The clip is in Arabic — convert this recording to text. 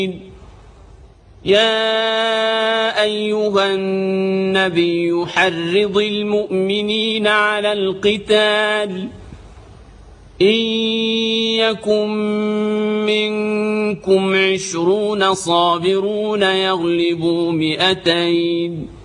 يا أيها النبي حرض المؤمنين على القتال إن يكن منكم 20 صابرون يغلبوا 200